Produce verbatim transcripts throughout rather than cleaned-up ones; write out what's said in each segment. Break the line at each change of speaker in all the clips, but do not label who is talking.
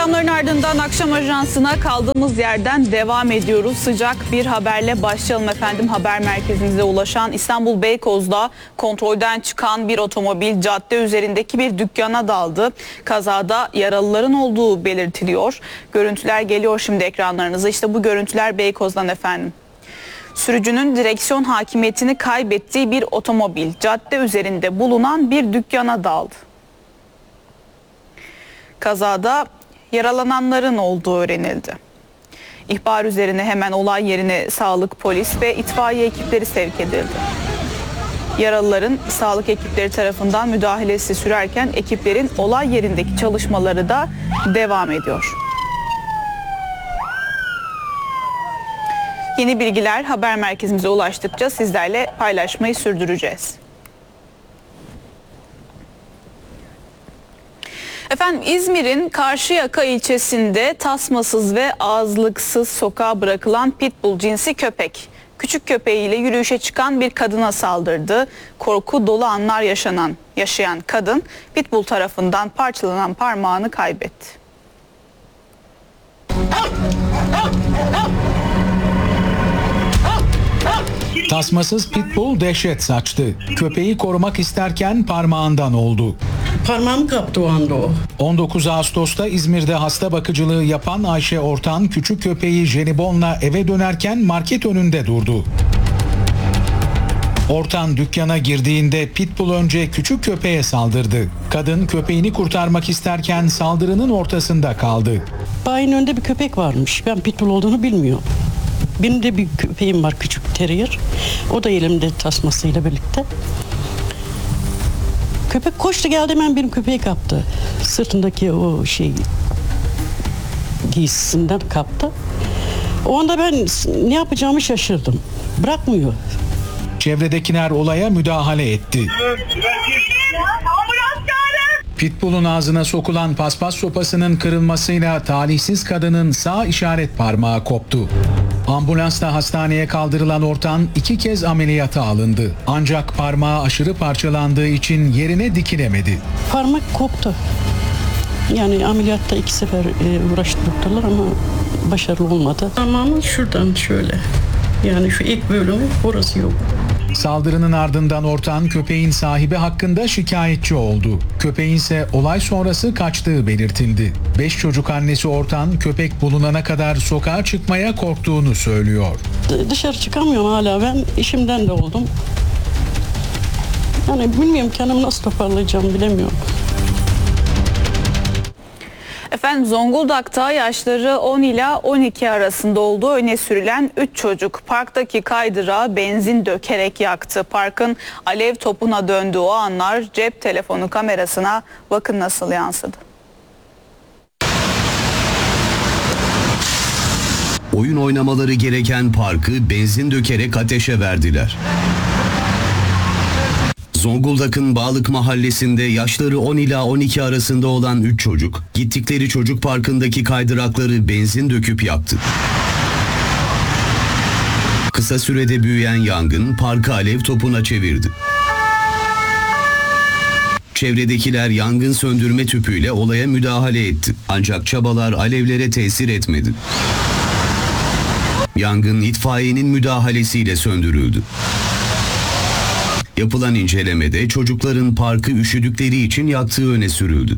Reklamların ardından akşam ajansına kaldığımız yerden devam ediyoruz. Sıcak bir haberle başlayalım efendim. Haber merkezimize ulaşan İstanbul Beykoz'da kontrolden çıkan bir otomobil cadde üzerindeki bir dükkana daldı. Kazada yaralıların olduğu belirtiliyor. Görüntüler geliyor şimdi ekranlarınıza. İşte bu görüntüler Beykoz'dan efendim. Sürücünün direksiyon hakimiyetini kaybettiği bir otomobil cadde üzerinde bulunan bir dükkana daldı. Kazada yaralananların olduğu öğrenildi. İhbar üzerine hemen olay yerine sağlık, polis ve itfaiye ekipleri sevk edildi. Yaralıların sağlık ekipleri tarafından müdahalesi sürerken ekiplerin olay yerindeki çalışmaları da devam ediyor. Yeni bilgiler haber merkezimize ulaştıkça sizlerle paylaşmayı sürdüreceğiz. Efendim İzmir'in Karşıyaka ilçesinde tasmasız ve ağızlıksız sokağa bırakılan pitbull cinsi köpek, küçük köpeğiyle yürüyüşe çıkan bir kadına saldırdı. Korku dolu anlar yaşanan, yaşayan kadın pitbull tarafından parçalanan parmağını kaybetti.
Tasmasız pitbull dehşet saçtı. Köpeği korumak isterken parmağından oldu.
Parmağım kaptı o anda o.
on dokuz Ağustos'ta İzmir'de hasta bakıcılığı yapan Ayşe Ortan küçük köpeği Jelibon'la eve dönerken market önünde durdu. Ortan dükkana girdiğinde pitbull önce küçük köpeğe saldırdı. Kadın köpeğini kurtarmak isterken saldırının ortasında kaldı.
Bayin önünde bir köpek varmış. Ben pitbull olduğunu bilmiyorum. Benim de bir köpeğim var, küçük terrier. O da elimde tasmasıyla birlikte. Köpek koştu geldi, hemen benim köpeği kaptı. Sırtındaki o şey giysisinden kaptı. O anda ben ne yapacağımı şaşırdım. Bırakmıyor.
Çevredekiler olaya müdahale etti. Pitbull'un ağzına sokulan paspas sopasının kırılmasıyla talihsiz kadının sağ işaret parmağı koptu. Ambulansla hastaneye kaldırılan Ortan iki kez ameliyata alındı. Ancak parmağı aşırı parçalandığı için yerine dikilemedi.
Parmak koptu. Yani ameliyatta iki sefer e, uğraştı doktorlar ama başarılı olmadı. Parmağımın şuradan şöyle. Yani şu ilk bölümü, orası yok.
Saldırının ardından Ortan köpeğin sahibi hakkında şikayetçi oldu. Köpeğin ise olay sonrası kaçtığı belirtildi. Beş çocuk annesi Ortan köpek bulunana kadar sokağa çıkmaya korktuğunu söylüyor.
D- dışarı çıkamıyorum hala, ben işimden de oldum. Yani bilmiyorum, kendimi nasıl toparlayacağımı bilemiyorum.
Efendim Zonguldak'ta yaşları on ila on iki arasında olduğu öne sürülen üç çocuk parktaki kaydırağı benzin dökerek yaktı. Parkın alev topuna döndüğü o anlar cep telefonu kamerasına bakın nasıl yansıdı.
Oyun oynamaları gereken parkı benzin dökerek ateşe verdiler. Zonguldak'ın Bağlık Mahallesi'nde yaşları on ila on iki arasında olan üç çocuk, gittikleri çocuk parkındaki kaydırakları benzin döküp yaktı. Kısa sürede büyüyen yangın parkı alev topuna çevirdi. Çevredekiler yangın söndürme tüpüyle olaya müdahale etti. Ancak çabalar alevlere tesir etmedi. Yangın itfaiyenin müdahalesiyle söndürüldü. Yapılan incelemede çocukların parkı üşüdükleri için yaktığı öne sürüldü.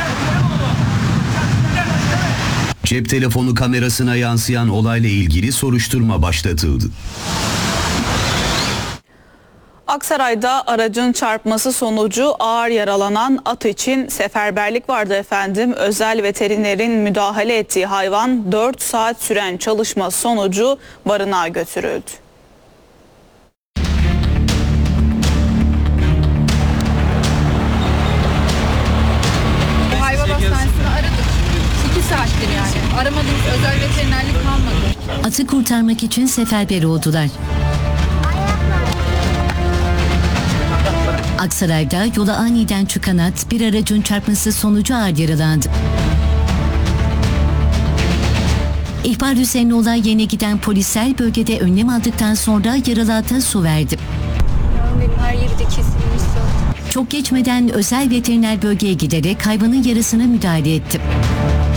Cep telefonu kamerasına yansıyan olayla ilgili soruşturma başlatıldı.
Aksaray'da aracın çarpması sonucu ağır yaralanan at için seferberlik vardı efendim. Özel veterinerin müdahale ettiği hayvan dört saat süren çalışma sonucu barınağa götürüldü.
saattir yani. Aramadığımız özel veterinerlik kalmadı.
Atı kurtarmak için seferber oldular. Aksaray'da yola aniden çıkan at bir aracın çarpması sonucu ağır yaralandı. İhbar üzerine olay yerine giden polisler bölgede önlem aldıktan sonra yaralı ata su verdi.
Benim her yeri de kesilmiş zaten.
Çok geçmeden özel veteriner bölgeye giderek hayvanın yarasına müdahale etti.